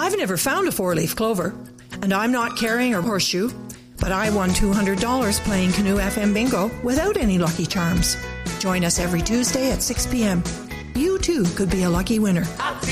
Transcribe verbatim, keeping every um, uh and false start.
I've never found a four-leaf clover, and I'm not carrying a horseshoe, but I won two hundred dollars playing Canoe F M Bingo without any Lucky Charms. Join us every Tuesday at six p.m. You too could be a lucky winner.